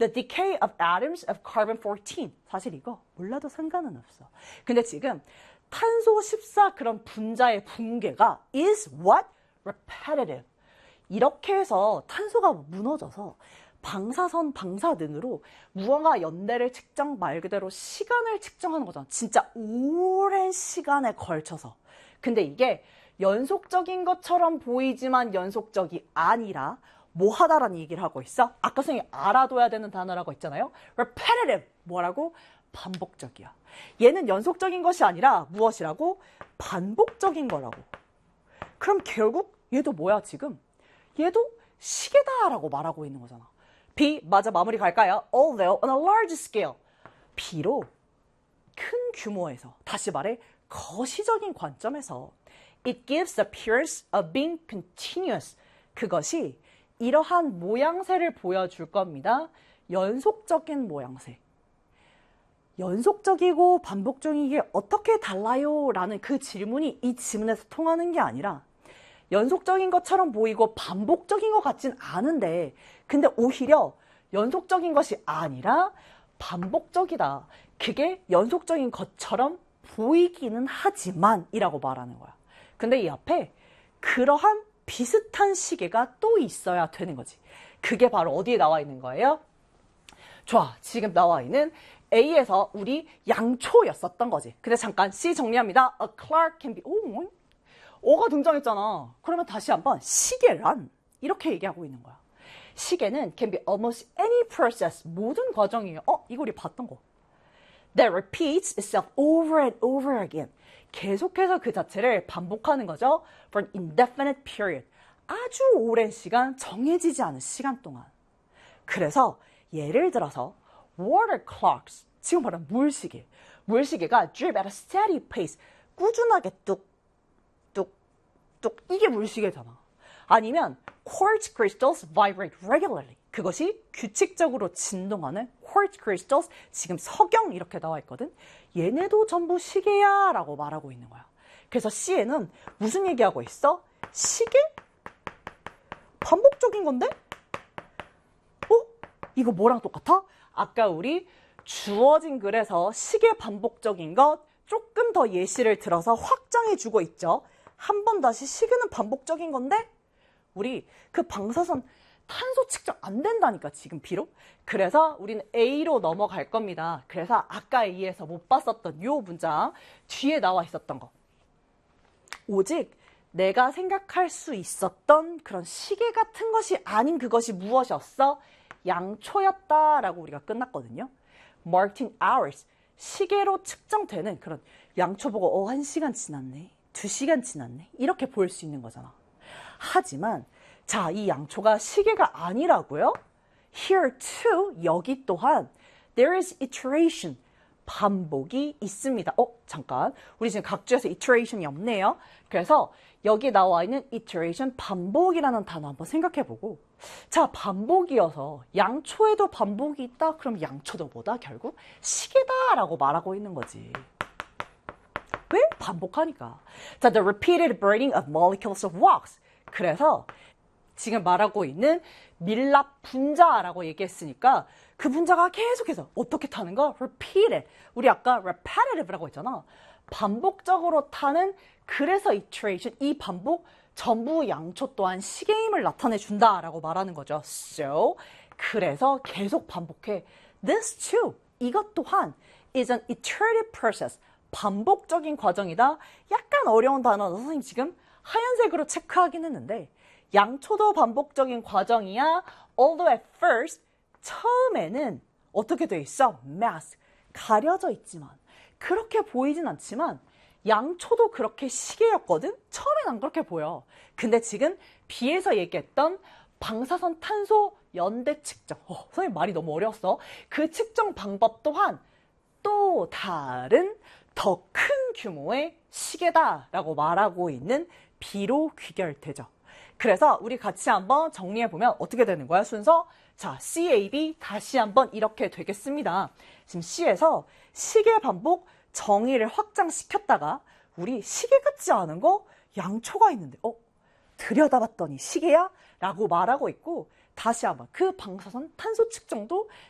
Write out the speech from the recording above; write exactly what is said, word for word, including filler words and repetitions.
The decay of atoms of carbon fourteen. 사실 이거 몰라도 상관은 없어. 근데 지금 탄소 십사 그런 분자의 붕괴가 is what? repetitive. 이렇게 해서 탄소가 무너져서 방사선, 방사능으로 무언가 연대를 측정, 말 그대로 시간을 측정하는 거잖아. 진짜 오랜 시간에 걸쳐서. 근데 이게 연속적인 것처럼 보이지만 연속적이 아니라 뭐 하다라는 얘기를 하고 있어? 아까 선생님이 알아둬야 되는 단어라고 했잖아요. repetitive. 뭐라고? 반복적이야. 얘는 연속적인 것이 아니라 무엇이라고? 반복적인 거라고. 그럼 결국 얘도 뭐야 지금? 얘도 시계다라고 말하고 있는 거잖아. B, 맞아, 마무리 갈까요? Although on a large scale. 비록 큰 규모에서, 다시 말해 거시적인 관점에서 it gives the appearance of being continuous. 그것이 이러한 모양새를 보여줄 겁니다. 연속적인 모양새. 연속적이고 반복적인 게 어떻게 달라요? 라는 그 질문이 이 지문에서 통하는 게 아니라 연속적인 것처럼 보이고 반복적인 것 같진 않은데 근데 오히려 연속적인 것이 아니라 반복적이다. 그게 연속적인 것처럼 보이기는 하지만 이라고 말하는 거야. 근데 이 앞에 그러한 비슷한 시계가 또 있어야 되는 거지. 그게 바로 어디에 나와 있는 거예요? 좋아, 지금 나와 있는 A에서 우리 양초였었던 거지. 근데 잠깐 C 정리합니다. A clock can be... 오, 어가 등장했잖아. 그러면 다시 한번 시계란 이렇게 얘기하고 있는 거야. 시계는 can be almost any process. 모든 과정이에요. 어? 이거 우리 봤던 거. That repeats itself over and over again. 계속해서 그 자체를 반복하는 거죠. For an indefinite period. 아주 오랜 시간, 정해지지 않은 시간 동안. 그래서 예를 들어서 water clocks. 지금 말하는 물시계. 물시계가 drip at a steady pace. 꾸준하게 뚝 뚝 이게 물시계잖아. 아니면 quartz crystals vibrate regularly. 그것이 규칙적으로 진동하는 quartz crystals. 지금 석영 이렇게 나와 있거든. 얘네도 전부 시계야 라고 말하고 있는 거야. 그래서 C에는 무슨 얘기하고 있어? 시계? 반복적인 건데? 어? 이거 뭐랑 똑같아? 아까 우리 주어진 글에서 시계 반복적인 것 조금 더 예시를 들어서 확장해 주고 있죠. 한 번 다시 시계는 반복적인 건데 우리 그 방사선 탄소 측정 안 된다니까 지금 비록. 그래서 우리는 A로 넘어갈 겁니다. 그래서 아까 A에서 못 봤었던 요 문장 뒤에 나와 있었던 거. 오직 내가 생각할 수 있었던 그런 시계 같은 것이 아닌 그것이 무엇이었어? 양초였다라고 우리가 끝났거든요. marked in hours. 시계로 측정되는 그런 양초 보고 어, 한 시간 지났네. 두 시간 지났네. 이렇게 볼 수 있는 거잖아. 하지만 자, 이 양초가 시계가 아니라고요? Here too, 여기 또한 there is iteration, 반복이 있습니다. 어, 잠깐. 우리 지금 각주에서 iteration이 없네요. 그래서 여기 나와 있는 iteration, 반복이라는 단어 한번 생각해보고 자, 반복이어서 양초에도 반복이 있다? 그럼 양초도 뭐다? 결국 시계다라고 말하고 있는 거지. 왜? 반복하니까. 자, the repeated burning of molecules of wax. 그래서 지금 말하고 있는 밀랍 분자라고 얘기했으니까 그 분자가 계속해서 어떻게 타는 거? repeated. 우리 아까 repetitive라고 했잖아. 반복적으로 타는 그래서 iteration, 이 반복 전부 양초 또한 시계임을 나타내준다라고 말하는 거죠. So, 그래서 계속 반복해. This too, 이것 또한 is an iterative process. 반복적인 과정이다. 약간 어려운 단어는 선생님 지금 하얀색으로 체크하긴 했는데 양초도 반복적인 과정이야. Although at first, 처음에는 어떻게 돼 있어? mask, 가려져 있지만 그렇게 보이진 않지만 양초도 그렇게 시계였거든? 처음엔 안 그렇게 보여. 근데 지금 B에서 얘기했던 방사선 탄소 연대 측정. 어, 선생님 말이 너무 어려웠어. 그 측정 방법 또한 또 다른 더 큰 규모의 시계다라고 말하고 있는 B로 귀결되죠. 그래서 우리 같이 한번 정리해보면 어떻게 되는 거야, 순서? 자, C, A, B 다시 한번 이렇게 되겠습니다. 지금 C에서 시계 반복 정의를 확장시켰다가 우리 시계 같지 않은 거 양초가 있는데 어? 들여다봤더니 시계야? 라고 말하고 있고 다시 한번 그 방사선 탄소 측정도